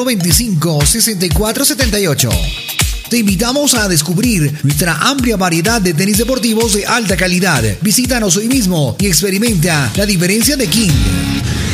25 64 78. Te invitamos a descubrir nuestra amplia variedad de tenis deportivos de alta calidad. Visítanos hoy mismo y experimenta la diferencia de King.